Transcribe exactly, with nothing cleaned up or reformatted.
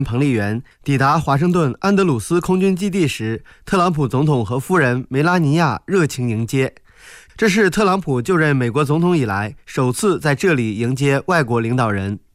彭丽媛抵达华盛顿安德鲁斯空军基地时，特朗普总统和夫人梅拉尼亚热情迎接。这是特朗普就任美国总统以来首次在这里迎接外国领导人。